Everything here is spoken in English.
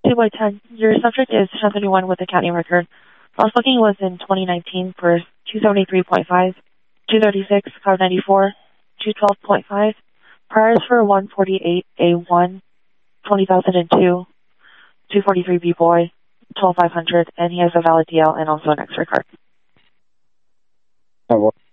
2 by 10. Your subject is 1031 with a county record. Last booking was in 2019 for 273.5, 236, car 94, 212.5. Priors for 148A1, 20,002, 243B boy, 12500, and he has a valid DL and also an X-ray card.